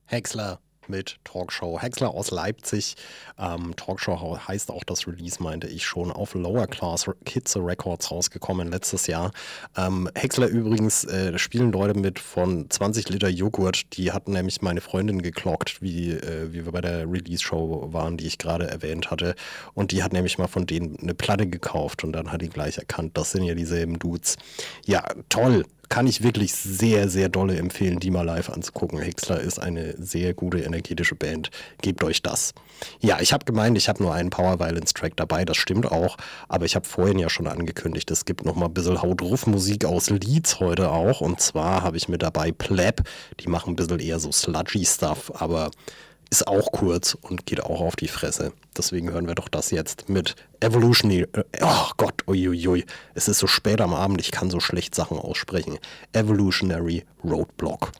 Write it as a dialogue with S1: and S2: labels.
S1: Häcksler mit Talkshow. Häcksler aus Leipzig. Talkshow heißt auch das Release, meinte ich schon, auf Lower Class Kids Records rausgekommen letztes Jahr. Häcksler übrigens spielen Leute mit von 20 Liter Joghurt. Die hatten nämlich meine Freundin geklockt, wie wir bei der Release-Show waren, die ich gerade erwähnt hatte. Und die hat nämlich mal von denen eine Platte gekauft und dann hat die gleich erkannt, das sind ja dieselben Dudes. Ja, toll. Kann ich wirklich sehr, sehr dolle empfehlen, die mal live anzugucken. Häcksler ist eine sehr gute, energetische Band. Gebt euch das. Ja, ich habe gemeint, ich habe nur einen Power Violence Track dabei, das stimmt auch. Aber ich habe vorhin ja schon angekündigt, es gibt noch mal ein bisschen Haut-Ruff-Musik aus Leeds heute auch. Und zwar habe ich mit dabei Pleb. Die machen ein bisschen eher so sludgy Stuff, aber ist auch kurz und geht auch auf die Fresse. Deswegen hören wir doch das jetzt mit Evolutionary. Oh Gott, uiuiui. Es ist so spät am Abend, ich kann so schlecht Sachen aussprechen. Evolutionary Roadblock.